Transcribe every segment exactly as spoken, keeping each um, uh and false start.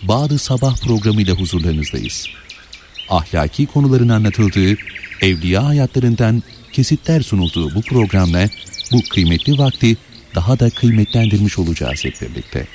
Bağrı Sabah programıyla huzurlarınızdayız. Ahlaki konuların anlatıldığı, evliya hayatlarından kesitler sunulduğu bu programla bu kıymetli vakti daha da kıymetlendirmiş olacağız hep birlikte.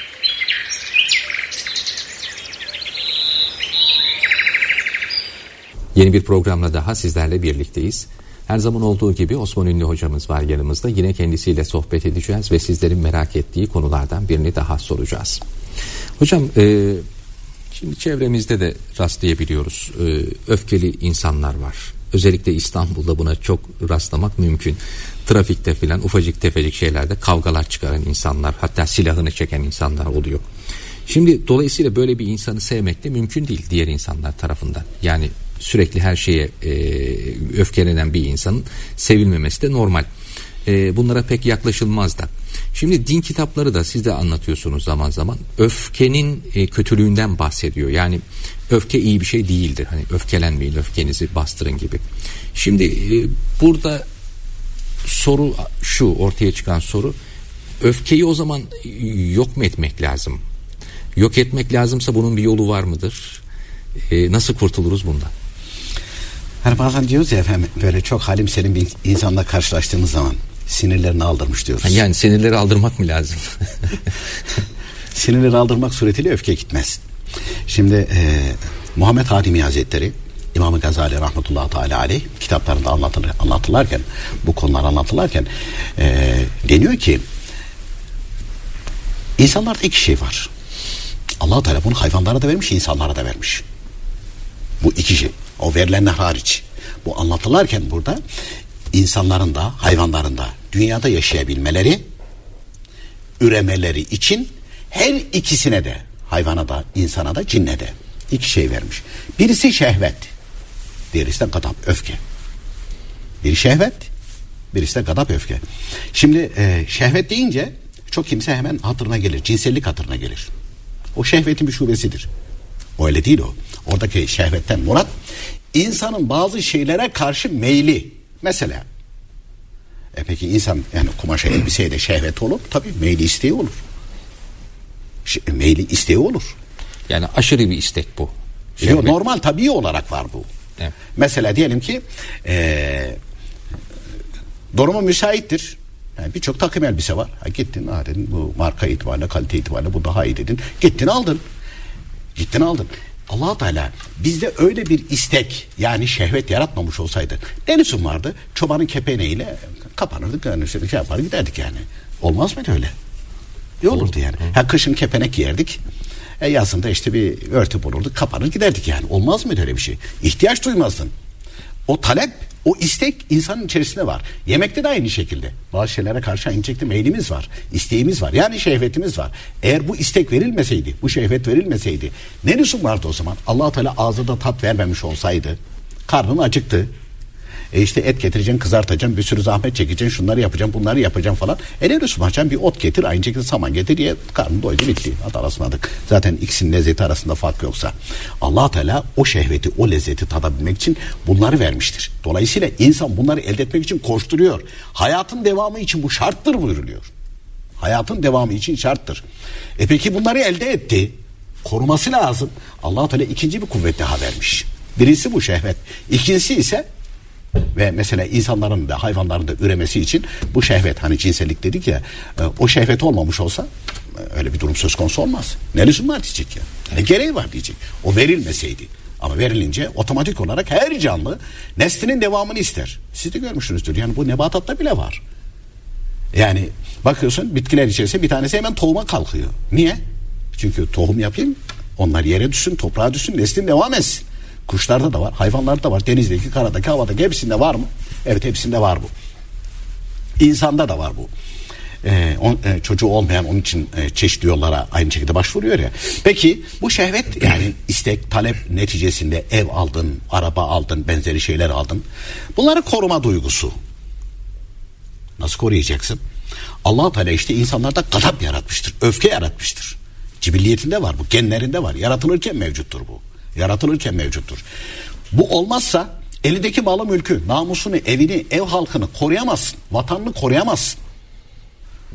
Yeni bir programla daha sizlerle birlikteyiz. Her zaman olduğu gibi Osman Ünlü hocamız var yanımızda. Yine kendisiyle sohbet edeceğiz ve sizlerin merak ettiği konulardan birini daha soracağız. Hocam, e, şimdi çevremizde de rastlayabiliyoruz. E, öfkeli insanlar var. Özellikle İstanbul'da buna çok rastlamak mümkün. Trafikte filan ufacık tefecik şeylerde kavgalar çıkaran insanlar, hatta silahını çeken insanlar oluyor. Şimdi dolayısıyla böyle bir insanı sevmek de mümkün değil diğer insanlar tarafından. Yani sürekli her şeye e, öfkelenen bir insanın sevilmemesi de normal. E, bunlara pek yaklaşılmaz da. Şimdi din kitapları da siz de anlatıyorsunuz zaman zaman. Öfkenin e, kötülüğünden bahsediyor. Yani öfke iyi bir şey değildir. Hani öfkelenmeyin, öfkenizi bastırın gibi. Şimdi e, burada soru şu, ortaya çıkan soru, öfkeyi o zaman yok mu etmek lazım? Yok etmek lazımsa bunun bir yolu var mıdır? E, nasıl kurtuluruz bundan? Hani bazen diyoruz ya efendim, böyle çok halim selim bir insanla karşılaştığımız zaman sinirlerini aldırmış diyoruz. Yani sinirleri aldırmak mı lazım? Sinirleri aldırmak suretiyle öfke gitmez. Şimdi e, Muhammed Hadimi Hazretleri, İmam-ı Gazali rahmetullahi teala aleyh kitaplarında anlatılır, anlatırlarken, bu konular anlatırlarken e, deniyor ki insanlarda iki şey var. Allah-u Teala bunu hayvanlara da vermiş, insanlara da vermiş. Bu iki şey. O verilenler hariç. Bu anlatırlarken burada insanların da hayvanların da dünyada yaşayabilmeleri, üremeleri için her ikisine de, hayvana da, insana da, cinne de iki şey vermiş. Birisi şehvet, diğerisi de gadap, öfke. Biri şehvet, birisi de gadap, öfke. Şimdi e, şehvet deyince çok kimse hemen hatırına gelir, cinsellik hatırına gelir. O şehvetin bir şubesidir. Öyle değil o. Oradaki şehvetten murat insanın bazı şeylere karşı meyli. Mesela e peki insan yani kumaşa elbiseye de şehvet olur. Tabii meyli isteği olur. Ş- meyli isteği olur. Yani aşırı bir istek bu. Yok, normal tabii olarak var bu. Evet. Mesela diyelim ki e, durumu müsaittir. Yani birçok takım elbise var. Ha, gittin ha dedin, bu marka itibariyle, kalite itibariyle bu daha iyi dedin. Gittin aldın. Gittin aldın. Allah-u Teala bizde öyle bir istek, yani şehvet yaratmamış olsaydı, denizin vardı, çobanın kepeneğiyle kapanırdık, yani şey yapar giderdik yani. Olmaz mıydı öyle? Ne olurdu yani? Ha, kışın kepenek giyerdik. E, yazında işte bir örtü bulurduk, kapanır giderdik yani. Olmaz mıydı öyle bir şey? İhtiyaç duymazdın. O talep, o istek insanın içerisinde var. Yemekte de aynı şekilde. Bazı şeylere karşı aynı şekilde meylimiz var. İsteğimiz var. Yani şehvetimiz var. Eğer bu istek verilmeseydi, bu şehvet verilmeseydi ne lüzum vardı o zaman? Allah-u Teala ağzında tat vermemiş olsaydı, karnın acıktı. E işte et getireceksin, kızartacaksın, bir sürü zahmet çekeceksin, şunları yapacaksın, bunları yapacaksın falan. E ne lüzum açacaksın, bir ot getir, aynı şekilde saman getir diye karnın doydu, bitti. Hadi arasmadık. Zaten ikisinin lezzeti arasında fark yoksa. Allah Teala o şehveti, o lezzeti tadabilmek için bunları vermiştir. Dolayısıyla insan bunları elde etmek için koşturuyor. Hayatın devamı için bu şarttır buyuruluyor. Hayatın devamı için şarttır. E peki bunları elde etti. Koruması lazım. Allah Teala ikinci bir kuvvet daha vermiş. Birisi bu şehvet. İkincisi ise ve mesela insanların da hayvanların da üremesi için bu şehvet, hani cinsellik dedik ya, o şehvet olmamış olsa öyle bir durum söz konusu olmaz. Ne lüzum var diyecek ya. Ne gereği var diyecek. O verilmeseydi. Ama verilince otomatik olarak her canlı neslinin devamını ister. Siz de görmüşsünüzdür. Yani bu nebatatta bile var. Yani bakıyorsun bitkiler içerisinde bir tanesi hemen tohuma kalkıyor. Niye? Çünkü tohum yapayım, onlar yere düşsün, toprağa düşsün, neslin devam etsin. Kuşlarda da var, hayvanlarda da var, denizdeki, karadaki, havadaki hepsinde var mı? Evet, hepsinde var bu. İnsanda da var bu. Ee, on, e, çocuğu olmayan onun için e, çeşitli yollara aynı şekilde başvuruyor ya. Peki bu şehvet, yani istek, talep neticesinde ev aldın, araba aldın, benzeri şeyler aldın. Bunları koruma duygusu. Nasıl koruyacaksın? Allah-u Teala işte insanlarda gadap yaratmıştır, öfke yaratmıştır. Cibilliyetinde var bu, genlerinde var, yaratılırken mevcuttur bu. Yaratılırken mevcuttur. Bu olmazsa elindeki malı mülkü, namusunu, evini, ev halkını koruyamazsın. Vatanını koruyamazsın.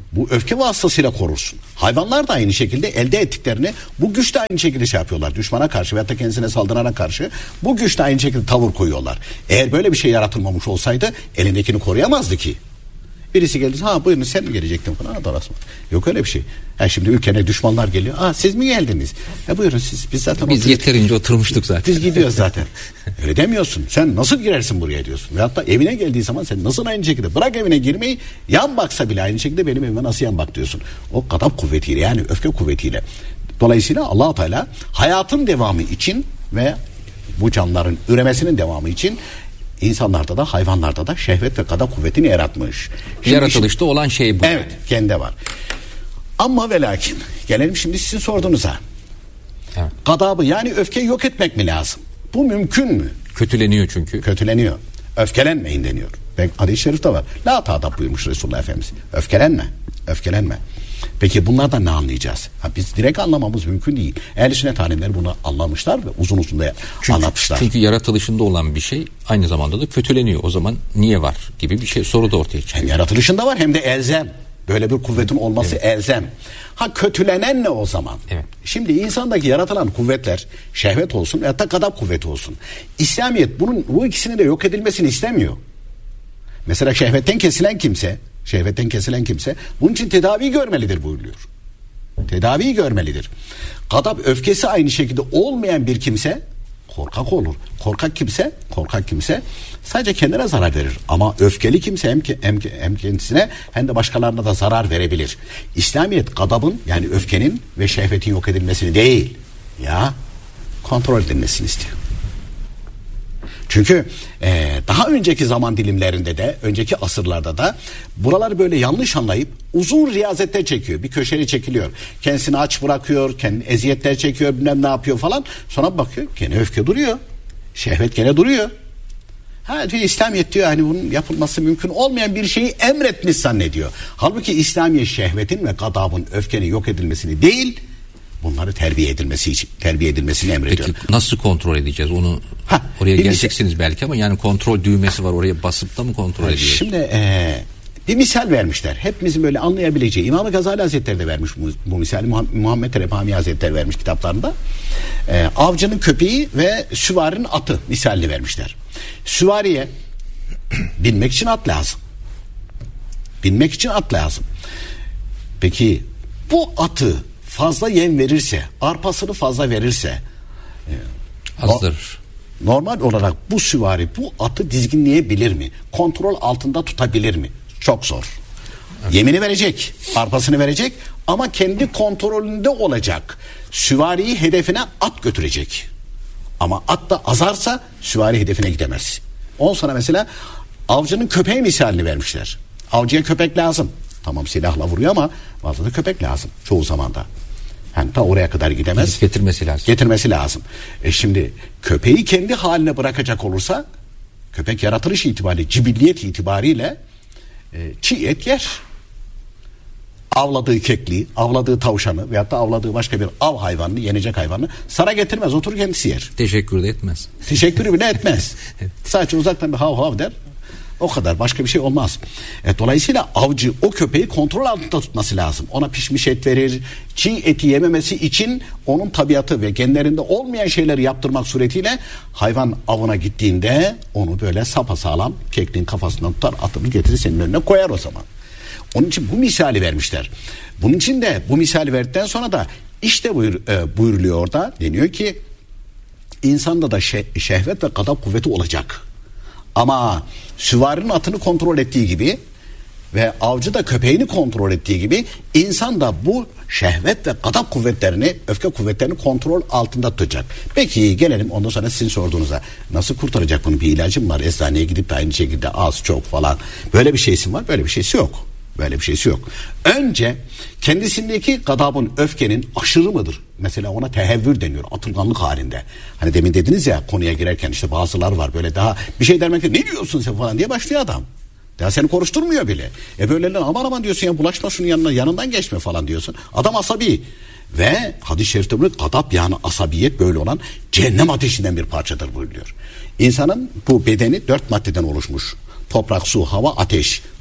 bu öfke vasıtasıyla korursun. Hayvanlar da aynı şekilde elde ettiklerini bu güçle aynı şekilde şey yapıyorlar. Düşmana karşı veyahut da kendisine saldırana karşı bu güçle aynı şekilde tavır koyuyorlar. Eğer böyle bir şey yaratılmamış olsaydı elindekini koruyamazdı ki. Birisi geldi, ha buyurun sen mi gelecektin falan. Yok öyle bir şey. Ha, şimdi ülkene düşmanlar geliyor. Aa siz mi geldiniz? Ha buyurun siz, biz zaten biz yeterince oturmuştuk zaten. Biz gidiyoruz zaten. Öyle demiyorsun. Sen nasıl girersin buraya diyorsun. Veyahut da evine geldiği zaman sen nasıl aynı şekilde bırak evine girmeyi, yan baksa bile aynı şekilde benim evime nasıl yan bak diyorsun. O gadap kuvvetiyle, yani öfke kuvvetiyle. Dolayısıyla Allah-u Teala hayatın devamı için ve bu canlıların üremesinin devamı için İnsanlarda da hayvanlarda da şehvet ve gadap kuvvetini yaratmış. Şimdi yaratılışta şimdi, olan şey bu. Evet, kendi var. Ama ve lakin gelelim şimdi sizin sorduğunuza. Evet. Gadabı, yani öfkeyi yok etmek mi lazım? Bu mümkün mü? Kötüleniyor çünkü. Kötüleniyor. Öfkelenmeyin deniyor. Ve hadis-i şerifte var. La ta'dab buyurmuş Resulullah Efendimiz. Öfkelenme. Öfkelenme. Peki bunlardan ne anlayacağız? Ha, biz direkt anlamamız mümkün değil. Ehl-i sünnet alimleri bunu anlamışlar ve uzun uzun da çünkü, anlatmışlar. Çünkü yaratılışında olan bir şey aynı zamanda da kötüleniyor. O zaman niye var gibi bir şey, soru da ortaya çıkıyor. Hem yaratılışında var hem de elzem. Böyle bir kuvvetin olması evet. elzem. Ha kötülenen ne o zaman? Evet. Şimdi insandaki yaratılan kuvvetler şehvet olsun veya da gadap kuvveti olsun. İslamiyet bunun bu ikisinin de yok edilmesini istemiyor. Mesela şehvetten kesilen kimse Şehvetten kesilen kimse bunun için tedavi görmelidir buyuruyor. Tedavi görmelidir. Gadap, öfkesi aynı şekilde olmayan bir kimse korkak olur. Korkak kimse, korkak kimse sadece kendine zarar verir. Ama öfkeli kimse hem, hem, hem kendisine hem de başkalarına da zarar verebilir. İslamiyet gadabın, yani öfkenin ve şehvetin yok edilmesini değil, ya kontrol edilmesini istiyor. Çünkü e, daha önceki zaman dilimlerinde de, önceki asırlarda da buraları böyle yanlış anlayıp uzun riyazetler çekiyor. Bir köşeli çekiliyor. Kendisini aç bırakıyor, kendini eziyetler çekiyor, bilmem ne yapıyor falan. Sonra bakıyor gene öfke duruyor. Şehvet gene duruyor. Ha diyor, İslamiyet diyor hani bunun yapılması mümkün olmayan bir şeyi emretmiş zannediyor. Halbuki İslamiyet şehvetin ve gadabın, öfkenin yok edilmesini değil, bunları terbiye edilmesi için, terbiye edilmesini emrediyor. Peki nasıl kontrol edeceğiz onu? Ha, oraya geleceksiniz misal, belki ama yani kontrol düğmesi var, oraya basıp da mı kontrol ediyoruz? Şimdi e, bir misal vermişler. Hepimizin böyle anlayabileceği. İmam-ı Gazali Hazretleri de vermiş bu, bu misali. Muhammed Rebhami Hazretleri vermiş kitaplarında. E, avcının köpeği ve süvarinin atı misalini vermişler. Süvariye binmek için at lazım. Binmek için at lazım. Peki bu atı fazla yem verirse, arpasını fazla verirse e, azdırır. Normal olarak bu süvari bu atı dizginleyebilir mi? Kontrol altında tutabilir mi? Çok zor. Evet. Yemini verecek, arpasını verecek ama kendi kontrolünde olacak. Süvariyi hedefine at götürecek. Ama at da azarsa süvari hedefine gidemez. On sonra mesela avcının köpeği misalini vermişler. Avcıya köpek lazım. Tamam silahla vuruyor ama bazen de köpek lazım çoğu zamanda. Yani ta oraya kadar gidemez. Getirmesi lazım. Getirmesi lazım. E şimdi köpeği kendi haline bırakacak olursa köpek yaratılış itibariyle, cibilliyet itibariyle e, çiğ et yer. Avladığı kekliği, avladığı tavşanı veyahut da avladığı başka bir av hayvanını, yenecek hayvanını sana getirmez. Oturur kendisi yer. Teşekkür de etmez. Teşekkürü bile etmez. Evet. Sadece uzaktan bir hav hav der. O kadar, başka bir şey olmaz. E, dolayısıyla avcı o köpeği kontrol altında tutması lazım. Ona pişmiş et verir. Çiğ eti yememesi için onun tabiatı ve genlerinde olmayan şeyleri yaptırmak suretiyle hayvan avına gittiğinde onu böyle sapasağlam kekliğin kafasından tutar, atını getirir senin önüne koyar o zaman. Onun için bu misali vermişler. Bunun için de bu misali verdikten sonra da işte buyur, e, buyuruluyor orada, deniyor ki insanda da şeh- şehvet ve gadap kuvveti olacak. Ama süvarinin atını kontrol ettiği gibi ve avcı da köpeğini kontrol ettiği gibi insan da bu şehvet ve gadap kuvvetlerini, öfke kuvvetlerini kontrol altında tutacak. Peki gelelim ondan sonra sizin sorduğunuza, nasıl kurtaracak bunu? Bir ilacım var, eczaneye gidip de aynı şekilde az çok falan, böyle bir şeysi var, böyle bir şeysi yok. Böyle bir şeysi yok. Önce kendisindeki gadabın, öfkenin aşırı mıdır? Mesela ona tehevvür deniyor, atılganlık halinde. Hani demin dediniz ya, konuya girerken işte bazılar var böyle daha bir şey dermekte, ne diyorsun sen falan diye başlıyor adam. Daha seni konuşturmuyor bile. E böyle aman aman diyorsun ya, bulaşma şunun yanına, yanından geçme falan diyorsun. Adam asabi. Ve hadis-i şerifte böyle gadap, yani asabiyet böyle olan cehennem ateşinden bir parçadır buyuruyor. İnsanın bu bedeni dört maddeden oluşmuş. Toprak, su, hava, ateş.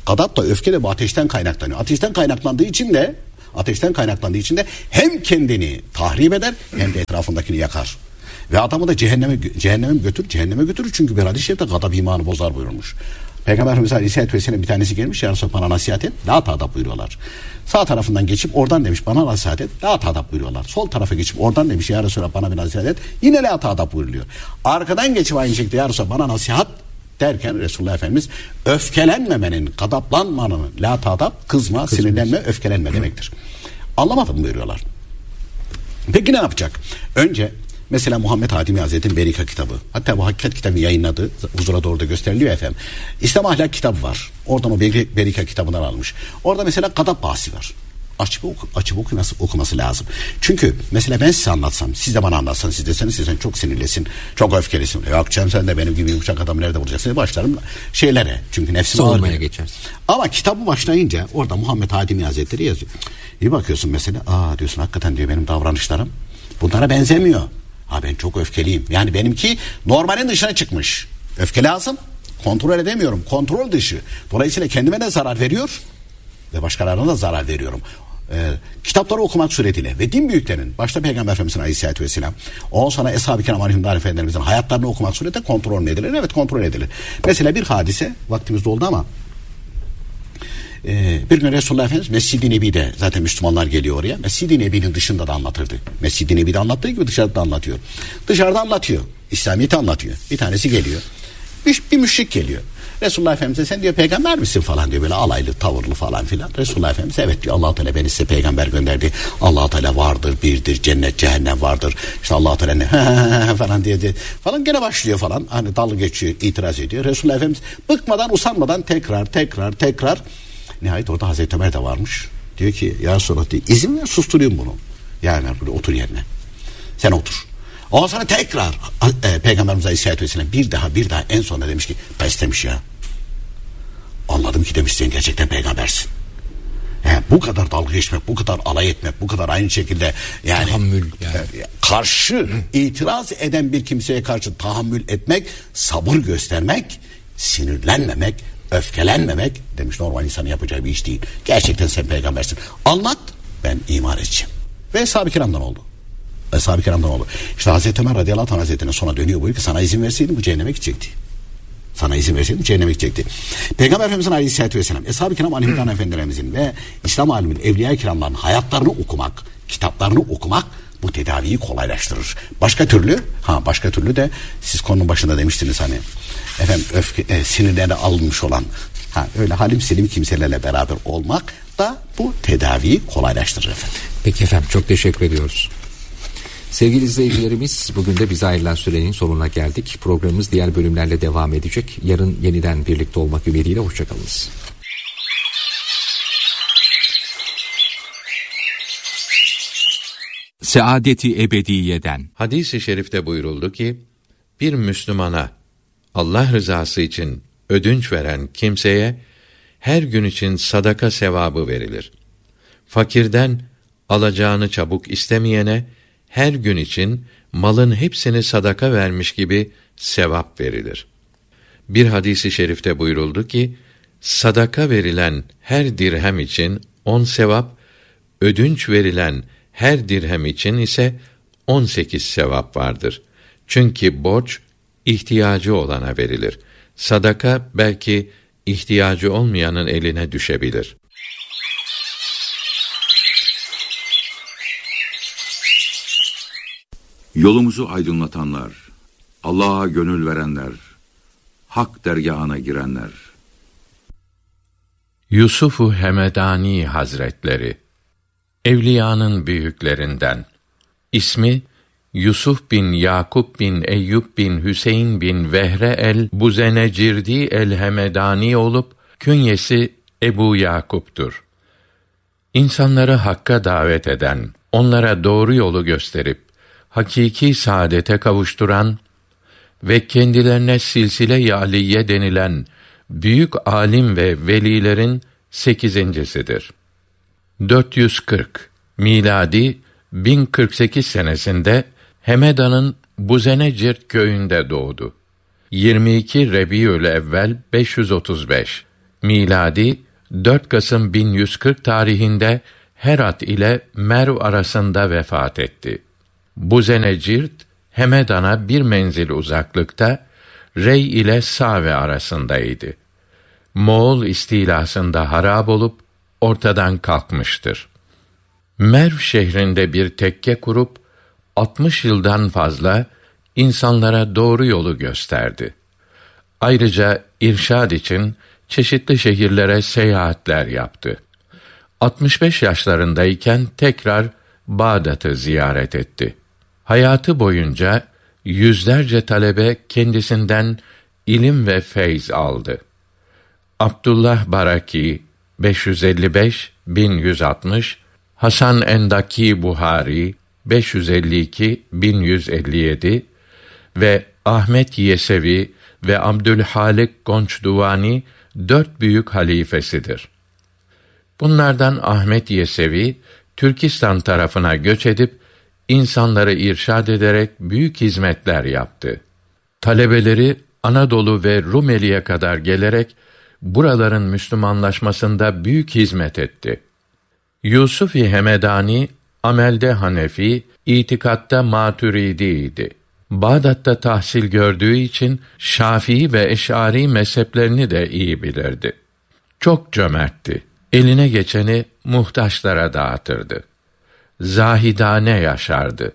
Gadap da öfke de bu ateşten kaynaklanıyor. Ateşten kaynaklandığı için de ateşten kaynaklandığı için de hem kendini tahrip eder hem de etrafındakini yakar. Ve adamı da cehenneme cehenneme götür, cehenneme götürür çünkü bir hadis-i şerifte gadap imanı bozar buyurmuş. Peygamber Efendimiz Aleyhisselatü Vesselam bir tanesi gelmiş, ya Resulallah bana nasihat et, la tadap buyuruyorlar. Sağ tarafından geçip oradan demiş bana nasihat et, la tadap buyuruyorlar. Sol tarafa geçip oradan demiş ya Resulallah bana bir nasihat et, yine la tadap buyuruluyor. Arkadan geçip aynı şekilde ya Resulallah bana nasihat derken Resulullah Efendimiz öfkelenmemenin, gadaplanmanın, la tadap, kızma, Kızmış. sinirlenme, öfkelenme demektir. Anlamadım buyuruyorlar. Peki ne yapacak? Önce mesela Muhammed Hatimi Hazretleri'nin Berika kitabı. Hatta bu hakikat kitabı yayınladı. Huzura doğru da gösteriliyor efendim. İslam ahlak kitabı var. Oradan o Berika kitabından almış. Orada mesela gadap bahsi var. Açıp, oku, açıp okuması, okuması lazım. Çünkü mesela ben size anlatsam, siz de bana anlatsanız, siz deseniz siz çok sinirlesin, çok öfkelisin. Yok canım sen de benim gibi yumuşak adamı nerede bulacaksın? Başlarım şeylere. Çünkü nefsim ağır. Savunmaya geçersin. Ama kitabı başlayınca orada Muhammed Hatimi Hazretleri yazıyor. Bir bakıyorsun mesela, aa diyorsun hakikaten diyor benim davranışlarım bunlara benzemiyor. Ha ben çok öfkeliyim. Yani benimki normalin dışına çıkmış. Öfke lazım. Kontrol edemiyorum. Kontrol dışı. Dolayısıyla kendime de zarar veriyor ve başkalarına da zarar veriyorum. Ee, kitapları okumak suretiyle ve din büyüklerinin başta Peygamber Efendimiz'in Aleyhisselatü Vesselam ondan sonra Eshab-ı Kiram Aleyhisselam Efendimiz'in hayatlarını okumak suretiyle kontrol edilir. Evet kontrol edilir. Mesela bir hadise vaktimizde oldu ama Ee, bir gün Resulullah Efendimiz Mescid-i Nebi'de zaten Müslümanlar geliyor oraya. Mescid-i Nebi'nin dışında da anlatırdı. Mescid-i Nebi'de anlattığı gibi dışarıda da anlatıyor. Dışarıda anlatıyor. İslamiyet'i anlatıyor. Bir tanesi geliyor. Bir, bir müşrik geliyor. Resulullah Efendimiz'e sen diyor peygamber misin falan diyor böyle alaylı tavırlı falan filan. Resulullah Efendimiz evet diyor Allah-u Teala beni size peygamber gönderdi. Allah-u Teala vardır, birdir, cennet, cehennem vardır. İşte Allah-u Teala ne falan diye, diye falan gene başlıyor falan. Hani dalga geçiyor, itiraz ediyor. Resulullah Efendimiz bıkmadan, usanmadan tekrar, tekrar, tekrar. Nihayet orada Hazreti Ömer de varmış. Diyor ki ya Resulallah diyor, izin ver susturayım bunu. Yani böyle otur yerine. Sen otur. Ondan sonra tekrar e, Peygamberimiz Aleyhisselatü Vesselam bir daha bir daha en sonunda demiş ki pes demiş ya. Anladım ki demiş sen gerçekten peygambersin. Yani bu kadar dalga geçmek, bu kadar alay etmek, bu kadar aynı şekilde yani tahammül yani. E, karşı itiraz eden bir kimseye karşı tahammül etmek, sabır göstermek, sinirlenmemek, öfkelenmemek demiş normal insanın yapacağı bir iş değil. Gerçekten sen peygambersin. Anlat ben iman edeceğim. Ve Eshab-ı Kiram'dan oldu. Eshab-ı Kiram'dan oldu. İşte Hazreti Ömer radıyallahu anh hazretlerine sonra dönüyor buyuruyor ki sana izin verseydim bu cehenneme gidecekti. Sana izin verseydim cehenneme gidecekti. Peygamber Efendimiz'in aleyhissalatü vesselam Eshab-ı Kiram aleyhisselam efendilerimizin ve İslam aliminin evliya-i kiramların hayatlarını okumak, kitaplarını okumak bu tedaviyi kolaylaştırır. Başka türlü ha başka türlü de siz konunun başında demiştiniz hani efendim öfke e, sinirlerine alınmış olan ha öyle halim selim kimselerle beraber olmak da bu tedaviyi kolaylaştırır efendim. Peki efendim çok teşekkür ediyoruz. Sevgili izleyicilerimiz bugün de bize ayrılan sürenin sonuna geldik. Programımız diğer bölümlerle devam edecek. Yarın yeniden birlikte olmak ümidiyle hoşçakalınız. Saadeti ebediyeden. Hadis-i şerifte buyuruldu ki, bir Müslümana Allah rızası için ödünç veren kimseye her gün için sadaka sevabı verilir. Fakirden alacağını çabuk istemeyene her gün için malın hepsini sadaka vermiş gibi sevap verilir. Bir hadis-i şerifte buyuruldu ki, sadaka verilen her dirhem için on sevap, ödünç verilen her dirhem için ise on sekiz sevap vardır. Çünkü borç ihtiyacı olana verilir. Sadaka belki ihtiyacı olmayanın eline düşebilir. Yolumuzu aydınlatanlar, Allah'a gönül verenler, hak dergahına girenler. Yusuf-u Hemedani Hazretleri, evliyanın büyüklerinden. İsmi Yusuf bin Yakup bin Eyüp bin Hüseyin bin Vehre el-Buzenecirdi el-Hemedani olup künyesi Ebu Yakup'tur. İnsanları hakka davet eden, onlara doğru yolu gösterip hakiki saadete kavuşturan ve kendilerine silsile-i aliye denilen büyük alim ve velilerin sekizincisidir. dört yüz kırk miladi bin kırk sekiz senesinde Hemeda'nın Buzenecirt köyünde doğdu. yirmi iki Rebiül Evvel beş yüz otuz beş miladi dört Kasım bin yüz kırk tarihinde Herat ile Merv arasında vefat etti. Buzenecirt, Hemedan'a bir menzil uzaklıkta, Rey ile Save arasındaydı. Moğol istilasında harap olup ortadan kalkmıştır. Merv şehrinde bir tekke kurup altmış yıldan fazla insanlara doğru yolu gösterdi. Ayrıca irşad için çeşitli şehirlere seyahatler yaptı. altmış beş yaşlarındayken tekrar Bağdat'ı ziyaret etti. Hayatı boyunca yüzlerce talebe kendisinden ilim ve feyz aldı. Abdullah Baraki beş yüz elli beş bin yüz altmış, Hasan Endaki Buhari beş yüz elli iki bin yüz elli yedi ve Ahmet Yesevi ve Abdülhalik Gonçduvani dört büyük halifesidir. Bunlardan Ahmet Yesevi, Türkistan tarafına göç edip, insanları irşad ederek büyük hizmetler yaptı. Talebeleri Anadolu ve Rumeli'ye kadar gelerek, buraların Müslümanlaşmasında büyük hizmet etti. Yusuf-i Hemedani, amelde Hanefi, itikatta Maturidiydi. Bağdat'ta tahsil gördüğü için Şafii ve Eş'ari mezheplerini de iyi bilirdi. Çok cömertti. Eline geçeni muhtaçlara dağıtırdı. Zahidane yaşardı.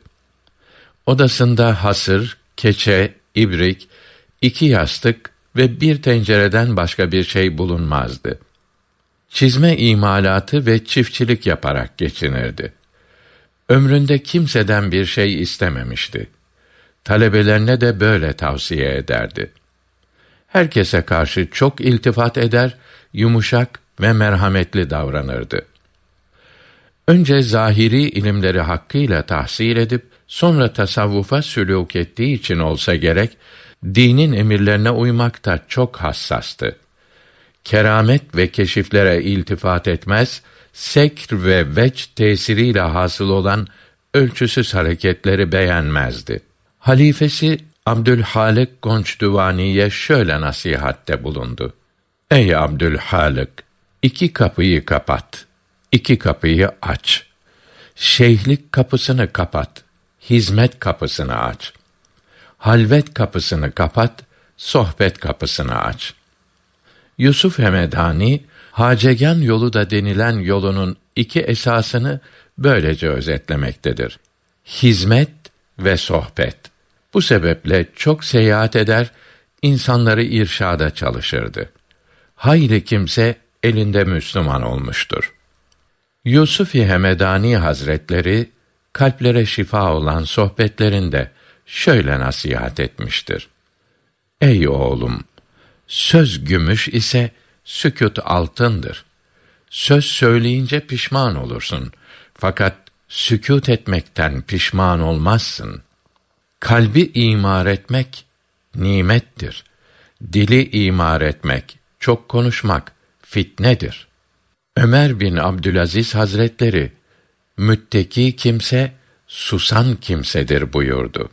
Odasında hasır, keçe, ibrik, iki yastık ve bir tencereden başka bir şey bulunmazdı. Çizme imalatı ve çiftçilik yaparak geçinirdi. Ömründe kimseden bir şey istememişti. Talebelerine de böyle tavsiye ederdi. Herkese karşı çok iltifat eder, yumuşak ve merhametli davranırdı. Önce zahiri ilimleri hakkıyla tahsil edip, sonra tasavvufa sülûk ettiği için olsa gerek, dinin emirlerine uymakta çok hassastı. Keramet ve keşiflere iltifat etmez, sekr ve veç tesiriyle hasıl olan ölçüsüz hareketleri beğenmezdi. Halifesi Abdülhalik Gonçduvani'ye şöyle nasihatte bulundu. Ey Abdülhalik, iki kapıyı kapat, iki kapıyı aç. Şeyhlik kapısını kapat, hizmet kapısını aç. Halvet kapısını kapat, sohbet kapısını aç. Yusuf Hemedani, Hacegan yolu da denilen yolunun iki esasını böylece özetlemektedir. Hizmet ve sohbet. Bu sebeple çok seyahat eder, insanları irşada çalışırdı. Hayli kimse elinde Müslüman olmuştur. Yusuf-i Hemedani Hazretleri, kalplere şifa olan sohbetlerinde şöyle nasihat etmiştir. Ey oğlum! Söz gümüş ise sükût altındır. Söz söyleyince pişman olursun. Fakat sükût etmekten pişman olmazsın. Kalbi imar etmek nimettir. Dili imar etmek, çok konuşmak fitnedir. Ömer bin Abdülaziz Hazretleri, mütteki kimse, susan kimsedir buyurdu.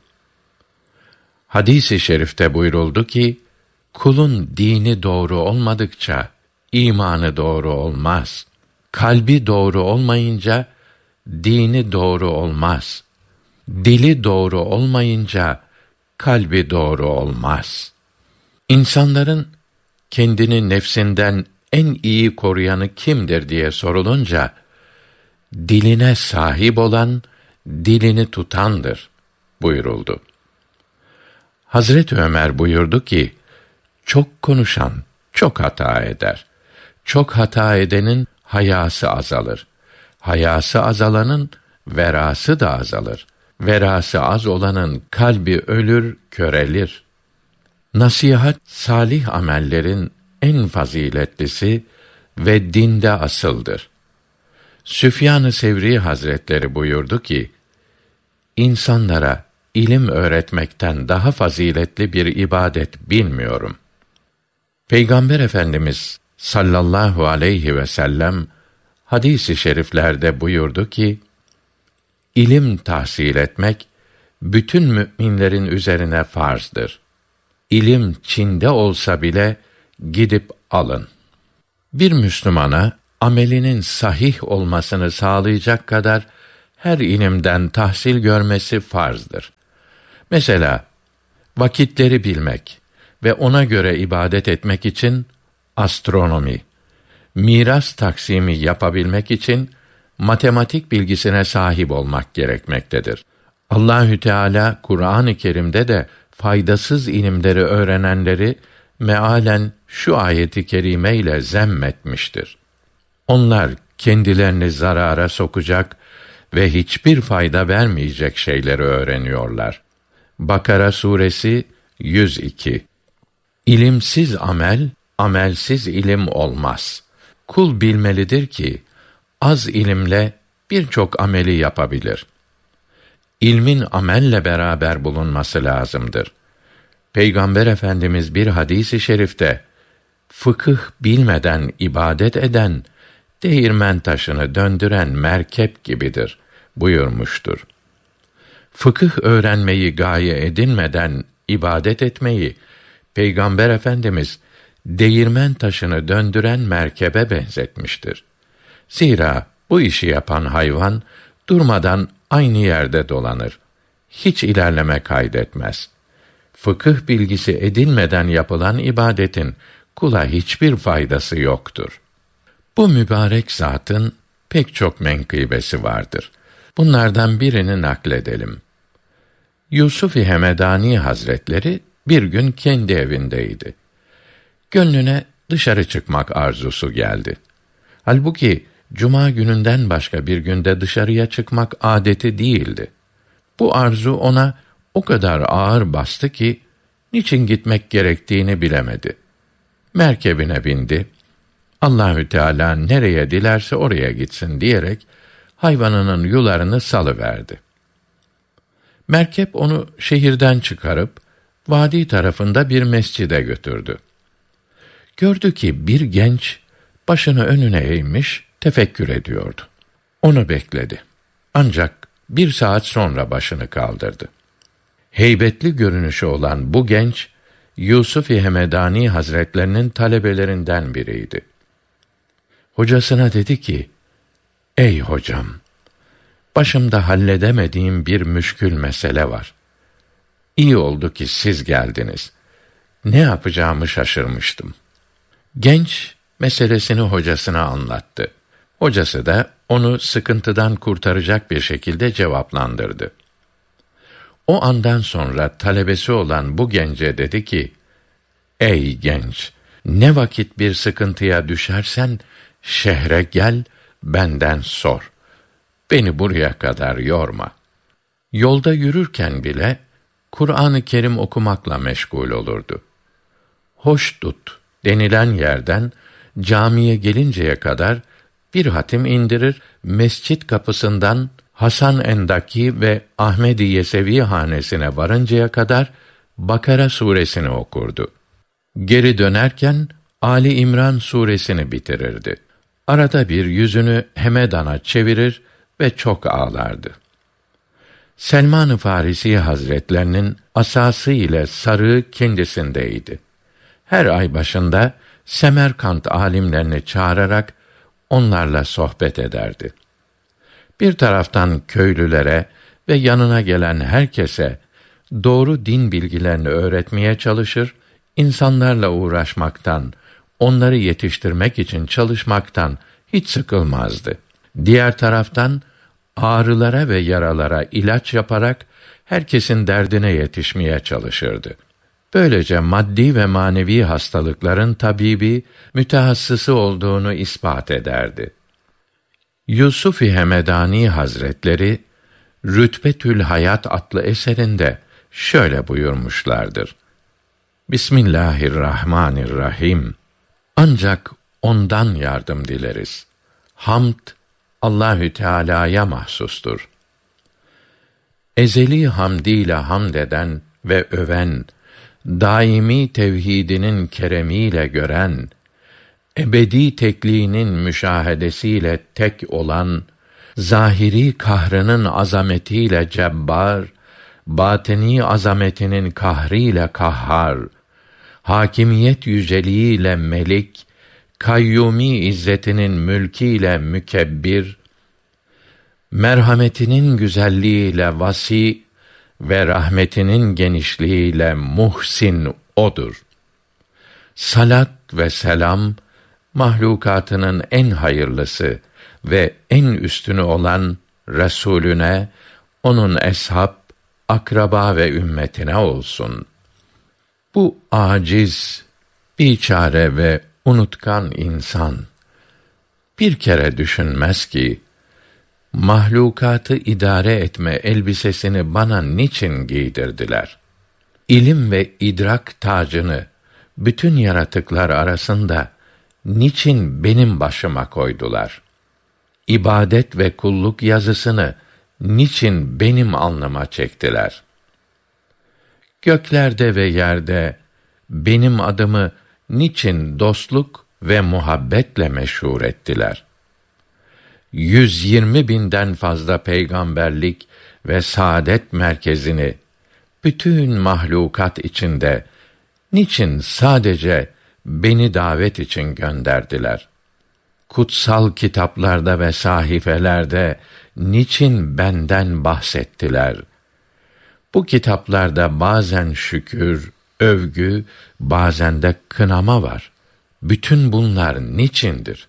Hadis-i şerifte buyuruldu ki, kulun dini doğru olmadıkça, imanı doğru olmaz. Kalbi doğru olmayınca, dini doğru olmaz. Dili doğru olmayınca, kalbi doğru olmaz. İnsanların, kendini nefsinden en iyi koruyanı kimdir diye sorulunca, diline sahip olan, dilini tutandır buyuruldu. Hazreti Ömer buyurdu ki, çok konuşan çok hata eder. Çok hata edenin hayası azalır. Hayası azalanın verası da azalır. Verası az olanın kalbi ölür, körelir. Nasihat, salih amellerin en faziletlisi ve dinde asıldır. Süfyan-ı Sevri Hazretleri buyurdu ki, insanlara ilim öğretmekten daha faziletli bir ibadet bilmiyorum. Peygamber Efendimiz sallallahu aleyhi ve sellem hadis-i şeriflerde buyurdu ki, ilim tahsil etmek bütün müminlerin üzerine farzdır. İlim Çin'de olsa bile gidip alın. Bir Müslümana amelinin sahih olmasını sağlayacak kadar her ilimden tahsil görmesi farzdır. Mesela vakitleri bilmek ve ona göre ibadet etmek için astronomi, miras taksimi yapabilmek için matematik bilgisine sahip olmak gerekmektedir. Allahü Teala Kur'an-ı Kerim'de de faydasız ilimleri öğrenenleri mealen şu ayeti kerime ile zemmetmiştir. Onlar kendilerini zarara sokacak ve hiçbir fayda vermeyecek şeyleri öğreniyorlar. Bakara suresi yüz iki. İlimsiz amel, amelsiz ilim olmaz. Kul bilmelidir ki az ilimle birçok ameli yapabilir. İlmin amelle beraber bulunması lazımdır. Peygamber Efendimiz bir hadis-i şerifte fıkıh bilmeden ibadet eden değirmen taşını döndüren merkep gibidir buyurmuştur. Fıkıh öğrenmeyi gaye edinmeden ibadet etmeyi Peygamber Efendimiz değirmen taşını döndüren merkebe benzetmiştir. Zira bu işi yapan hayvan durmadan aynı yerde dolanır. Hiç ilerleme kaydetmez. Fıkıh bilgisi edinmeden yapılan ibadetin kula hiçbir faydası yoktur. Bu mübarek zatın pek çok menkıbesi vardır. Bunlardan birini nakledelim. Yusuf-i Hemedani Hazretleri bir gün kendi evindeydi. Gönlüne dışarı çıkmak arzusu geldi. Halbuki cuma gününden başka bir günde dışarıya çıkmak adeti değildi. Bu arzu ona o kadar ağır bastı ki niçin gitmek gerektiğini bilemedi. Merkebine bindi. Allahü Teala nereye dilerse oraya gitsin diyerek hayvanının yularını salıverdi. Merkep onu şehirden çıkarıp vadi tarafında bir mescide götürdü. Gördü ki bir genç başını önüne eğmiş tefekkür ediyordu. Onu bekledi. Ancak bir saat sonra başını kaldırdı. Heybetli görünüşü olan bu genç Yusuf-i Hemedani Hazretlerinin talebelerinden biriydi. Hocasına dedi ki, "Ey hocam, başımda halledemediğim bir müşkül mesele var. İyi oldu ki siz geldiniz. Ne yapacağımı şaşırmıştım." Genç meselesini hocasına anlattı. Hocası da onu sıkıntıdan kurtaracak bir şekilde cevaplandırdı. O andan sonra talebesi olan bu gence dedi ki, "Ey genç, ne vakit bir sıkıntıya düşersen şehre gel, benden sor. Beni buraya kadar yorma." Yolda yürürken bile Kur'an-ı Kerim okumakla meşgul olurdu. Hoşdut denilen yerden camiye gelinceye kadar bir hatim indirir, mescit kapısından Hasan Endaki ve Ahmedi Yesevi hanesine varıncaya kadar Bakara suresini okurdu. Geri dönerken Ali İmran suresini bitirirdi. Arada bir yüzünü Hemedan'a çevirir ve çok ağlardı. Selman-ı Farisi Hazretlerinin asası ile sarığı kendisindeydi. Her ay başında Semerkant alimlerini çağırarak onlarla sohbet ederdi. Bir taraftan köylülere ve yanına gelen herkese doğru din bilgilerini öğretmeye çalışır, insanlarla uğraşmaktan, onları yetiştirmek için çalışmaktan hiç sıkılmazdı. Diğer taraftan ağrılara ve yaralara ilaç yaparak herkesin derdine yetişmeye çalışırdı. Böylece maddi ve manevi hastalıkların tabibi, mütehassısı olduğunu ispat ederdi. Yusuf-i Hemedani Hazretleri, Rütbetül Hayat adlı eserinde şöyle buyurmuşlardır. Bismillahirrahmanirrahim. Ancak ondan yardım dileriz. Hamd, Allahü Teala'ya mahsustur. Ezeli hamdiyle hamd eden ve öven, daimi tevhidinin keremiyle gören, ebedi tekliğinin müşahedesiyle tek olan, zahiri kahrının azametiyle cebbar, batini azametinin kahriyle kahhar, hakimiyet yüceliğiyle melik, kayyumi izzetinin mülkiyle mükebbir, merhametinin güzelliğiyle vasi ve rahmetinin genişliğiyle muhsin odur. Salat ve selam, mahlukatının en hayırlısı ve en üstünü olan Resulüne, onun eshab, akraba ve ümmetine olsun. Bu aciz, biçare ve unutkan insan bir kere düşünmez ki, mahlukatı idare etme elbisesini bana niçin giydirdiler? İlim ve idrak tacını bütün yaratıklar arasında niçin benim başıma koydular? İbadet ve kulluk yazısını niçin benim alnıma çektiler? Göklerde ve yerde benim adımı niçin dostluk ve muhabbetle meşhur ettiler? Yüz yirmi binden fazla peygamberlik ve saadet merkezini bütün mahlukat içinde niçin sadece beni davet için gönderdiler? Kutsal kitaplarda ve sahifelerde niçin benden bahsettiler? Bu kitaplarda bazen şükür, övgü, bazen de kınama var. Bütün bunlar niçindir?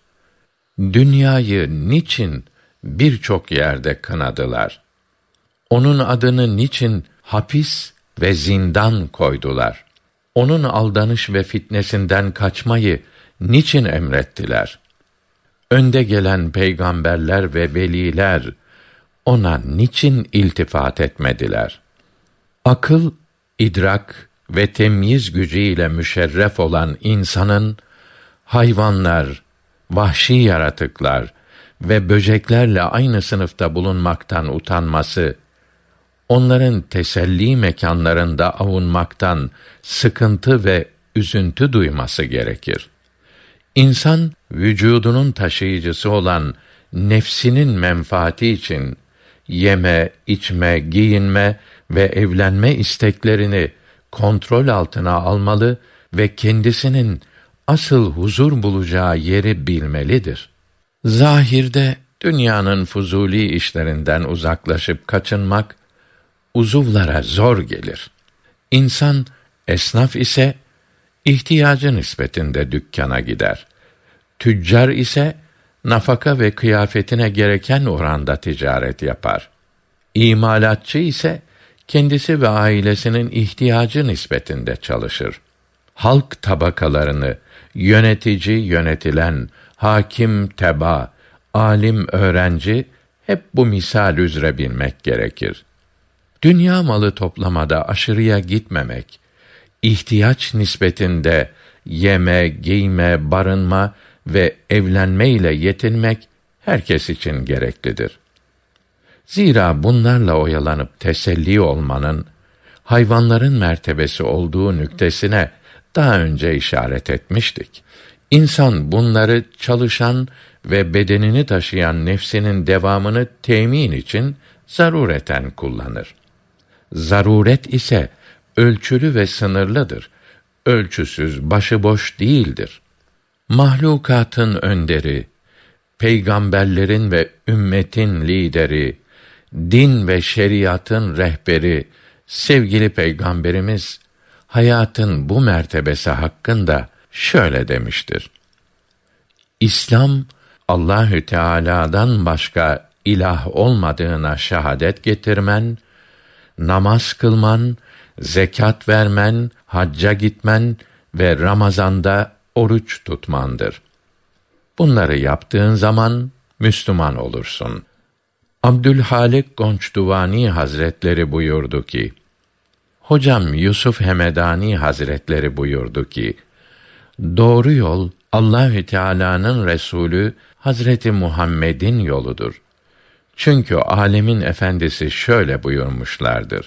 Dünyayı niçin birçok yerde kınadılar? Onun adını niçin hapis ve zindan koydular? Onun aldanış ve fitnesinden kaçmayı niçin emrettiler? Önde gelen peygamberler ve veliler ona niçin iltifat etmediler? Akıl, idrak ve temyiz gücüyle müşerref olan insanın hayvanlar, vahşi yaratıklar ve böceklerle aynı sınıfta bulunmaktan utanması, onların teselli mekanlarında avunmaktan sıkıntı ve üzüntü duyması gerekir. İnsan, vücudunun taşıyıcısı olan nefsinin menfaati için yeme, içme, giyinme ve evlenme isteklerini kontrol altına almalı ve kendisinin asıl huzur bulacağı yeri bilmelidir. Zahirde dünyanın fuzuli işlerinden uzaklaşıp kaçınmak uzuvlara zor gelir. İnsan esnaf ise ihtiyacı nispetinde dükkana gider. Tüccar ise nafaka ve kıyafetine gereken oranda ticaret yapar. İmalatçı ise kendisi ve ailesinin ihtiyacı nispetinde çalışır. Halk tabakalarını yönetici, yönetilen, hakim, teba, alim, öğrenci hep bu misal üzere bilmek gerekir. Dünya malı toplamada aşırıya gitmemek, ihtiyaç nispetinde yeme, giyme, barınma ve evlenme ile yetinmek herkes için gereklidir. Zira bunlarla oyalanıp teselli olmanın hayvanların mertebesi olduğu nüktesine daha önce işaret etmiştik. İnsan bunları çalışan ve bedenini taşıyan nefsinin devamını temin için zarureten kullanır. Zaruret ise ölçülü ve sınırlıdır. Ölçüsüz, başıboş değildir. Mahlukatın önderi, peygamberlerin ve ümmetin lideri, din ve şeriatın rehberi, sevgili Peygamberimiz, hayatın bu mertebesi hakkında şöyle demiştir: İslam, Allahü Teala'dan başka ilah olmadığına şahadet getirmen, namaz kılman, zekat vermen, hacca gitmen ve Ramazan'da oruç tutmandır. Bunları yaptığın zaman Müslüman olursun. Abdülhalik Gonçduvani Hazretleri buyurdu ki, Hocam Yusuf Hemedani Hazretleri buyurdu ki, doğru yol Allahü Teala'nın Resulü Hazreti Muhammed'in yoludur. Çünkü âlemin efendisi şöyle buyurmuşlardır: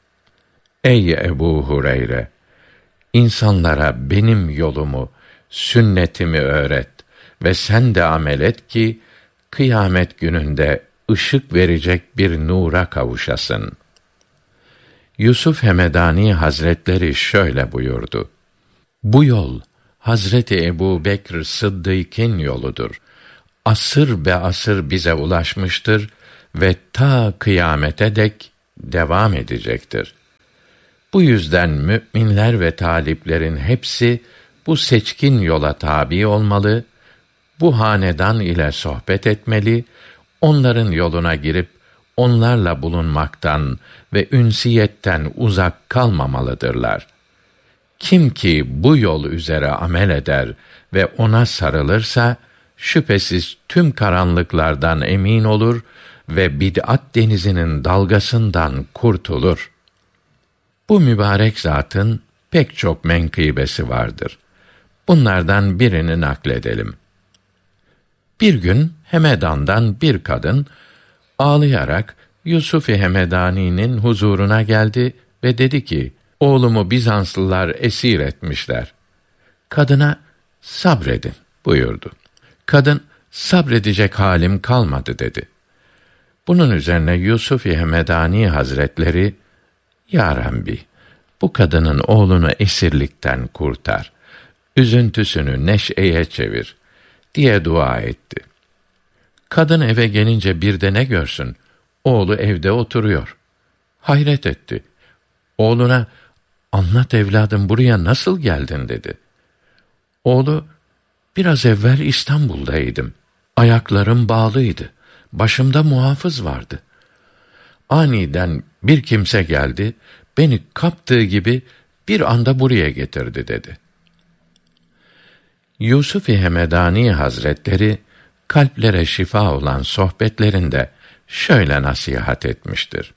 Ey Ebu Hureyre, insanlara benim yolumu, sünnetimi öğret ve sen de amel et ki kıyamet gününde ışık verecek bir nura kavuşasın. Yusuf Hemedani Hazretleri şöyle buyurdu: Bu yol Hazreti Ebu Bekr Sıddık'ın yoludur. Asır be asır bize ulaşmıştır ve ta kıyamete dek devam edecektir. Bu yüzden müminler ve taliplerin hepsi bu seçkin yola tabi olmalı, bu hanedan ile sohbet etmeli, onların yoluna girip onlarla bulunmaktan ve ünsiyetten uzak kalmamalıdırlar. Kim ki bu yol üzere amel eder ve ona sarılırsa, şüphesiz tüm karanlıklardan emin olur ve bid'at denizinin dalgasından kurtulur. Bu mübarek zatın pek çok menkıbesi vardır. Bunlardan birini nakledelim. Bir gün Hemedan'dan bir kadın ağlayarak Yusuf-i Hemedani'nin huzuruna geldi ve dedi ki, oğlumu Bizanslılar esir etmişler. Kadına sabredin buyurdu. Kadın, sabredecek halim kalmadı dedi. Bunun üzerine Yusuf-i Hemedani Hazretleri, Ya Rabbi, bu kadının oğlunu esirlikten kurtar, üzüntüsünü neşeye çevir diye dua etti. Kadın eve gelince bir de ne görsün, oğlu evde oturuyor. Hayret etti. Oğluna, anlat evladım, buraya nasıl geldin dedi. Oğlu, biraz evvel İstanbul'daydım. Ayaklarım bağlıydı. Başımda muhafız vardı. Aniden bir kimse geldi, beni kaptığı gibi bir anda buraya getirdi dedi. Yusuf-i Hemedani Hazretleri, kalplere şifa olan sohbetlerinde şöyle nasihat etmiştir.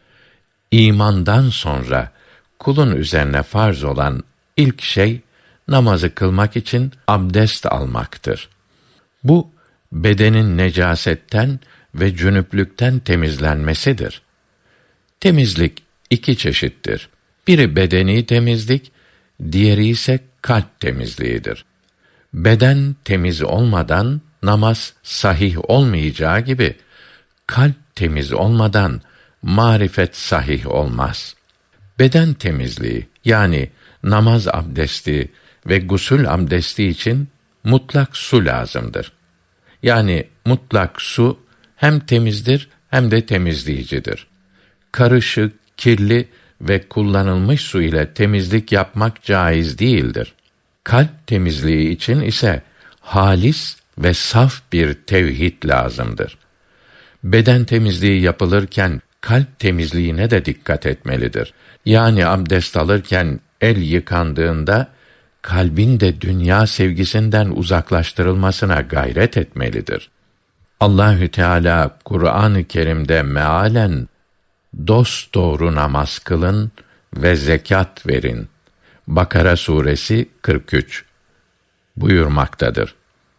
İmandan sonra kulun üzerine farz olan ilk şey, namazı kılmak için abdest almaktır. Bu, bedenin necasetten ve cünüplükten temizlenmesidir. Temizlik iki çeşittir. Biri bedeni temizlik, diğeri ise kalp temizliğidir. Beden temiz olmadan namaz sahih olmayacağı gibi, kalp temiz olmadan marifet sahih olmaz. Beden temizliği, yani namaz abdesti ve gusül abdesti için mutlak su lazımdır. Yani mutlak su hem temizdir hem de temizleyicidir. Karışık, kirli ve kullanılmış su ile temizlik yapmak caiz değildir. Kalp temizliği için ise halis ve saf bir tevhid lazımdır. Beden temizliği yapılırken kalp temizliğine de dikkat etmelidir. Yani abdest alırken el yıkandığında kalbin de dünya sevgisinden uzaklaştırılmasına gayret etmelidir. Allahü Teala Kur'an-ı Kerim'de mealen dosdoğru namaz kılın ve zekat verin. Bakara suresi kırk üç buyurmaktadır.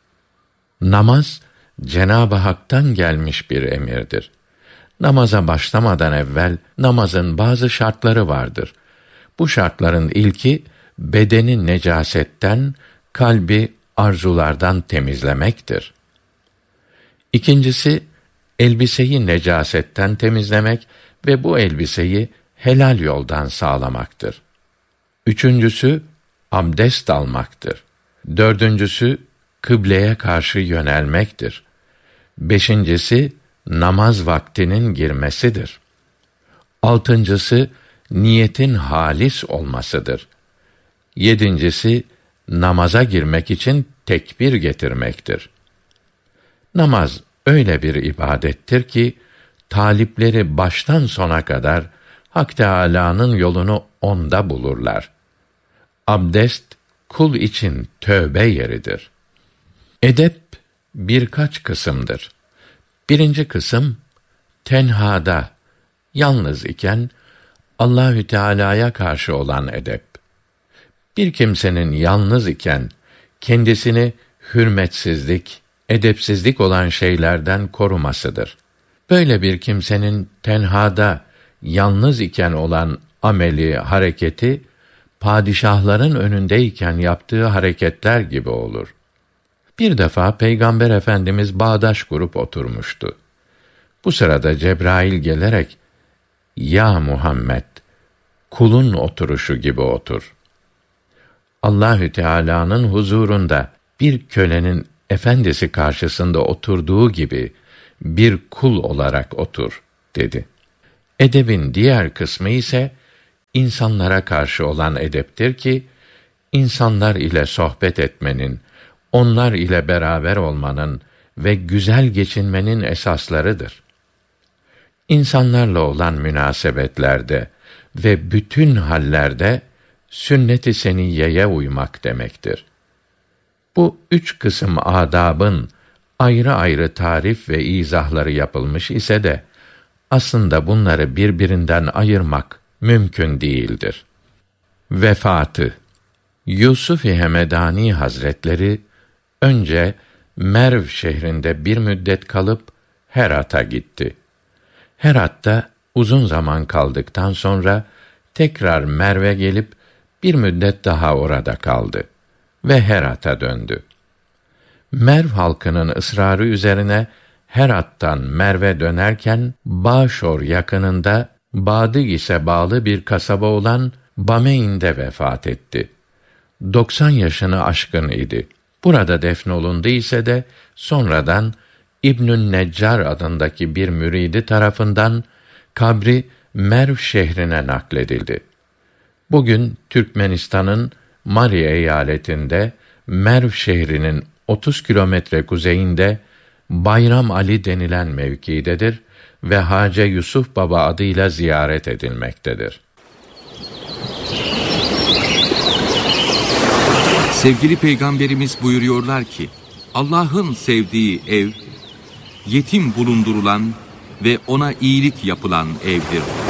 Namaz Cenab-ı Hak'tan gelmiş bir emirdir. Namaza başlamadan evvel namazın bazı şartları vardır. Bu şartların ilki bedeni necasetten, kalbi arzulardan temizlemektir. İkincisi elbiseyi necasetten temizlemek ve bu elbiseyi helal yoldan sağlamaktır. Üçüncüsü abdest almaktır. Dördüncüsü kıbleye karşı yönelmektir. Beşincisi namaz vaktinin girmesidir. Altıncısı niyetin halis olmasıdır. Yedincisi namaza girmek için tekbir getirmektir. Namaz öyle bir ibadettir ki talipleri baştan sona kadar Hak Teâlâ'nın yolunu onda bulurlar. Abdest kul için tövbe yeridir. Edep birkaç kısımdır. Birinci kısım tenhada, yalnız iken Allahü Teala'ya karşı olan edep. Bir kimsenin yalnız iken kendisini hürmetsizlik, edepsizlik olan şeylerden korumasıdır. Böyle bir kimsenin tenhada, yalnız iken olan ameli, hareketi, padişahların önündeyken yaptığı hareketler gibi olur. Bir defa Peygamber Efendimiz bağdaş kurup oturmuştu. Bu sırada Cebrail gelerek, "Ya Muhammed, kulun oturuşu gibi otur." Allahü Teala'nın huzurunda bir kölenin efendisi karşısında oturduğu gibi bir kul olarak otur dedi. Edebin diğer kısmı ise insanlara karşı olan edeptir ki, insanlar ile sohbet etmenin, onlar ile beraber olmanın ve güzel geçinmenin esaslarıdır. İnsanlarla olan münasebetlerde ve bütün hallerde sünnet-i seniyyeye uymak demektir. Bu üç kısım adabın ayrı ayrı tarif ve izahları yapılmış ise de, aslında bunları birbirinden ayırmak mümkün değildir. Vefatı Yusuf-i Hemedani Hazretleri önce Merv şehrinde bir müddet kalıp Herat'a gitti. Herat'ta uzun zaman kaldıktan sonra tekrar Merv'e gelip bir müddet daha orada kaldı ve Herat'a döndü. Merv halkının ısrarı üzerine Herat'tan Merv'e dönerken Başor yakınında Badıgis'e bağlı bir kasaba olan Bameyn'de vefat etti. doksan yaşını aşkın idi. Burada defnolundu ise de sonradan İbnü'n Neccar adındaki bir müridi tarafından kabri Merv şehrine nakledildi. Bugün Türkmenistan'ın Mari eyaletinde Merv şehrinin otuz kilometre kuzeyinde Bayram Ali denilen mevkidedir ve Hacı Yusuf Baba adıyla ziyaret edilmektedir. Sevgili Peygamberimiz buyuruyorlar ki, Allah'ın sevdiği ev, yetim bulundurulan ve ona iyilik yapılan evdir.